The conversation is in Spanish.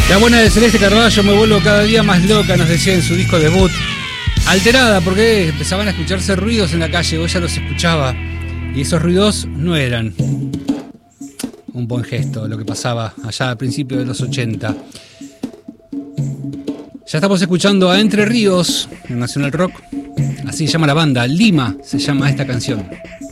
La buena de Celeste Carballo, me vuelvo cada día más loca, nos decía en su disco debut. Alterada porque empezaban a escucharse ruidos en la calle, o ella los escuchaba. Y esos ruidos no eran un buen gesto, lo que pasaba allá a principios de los 80. Ya estamos escuchando a Entre Ríos en Nacional Rock. Así se llama la banda, Lima se llama esta canción.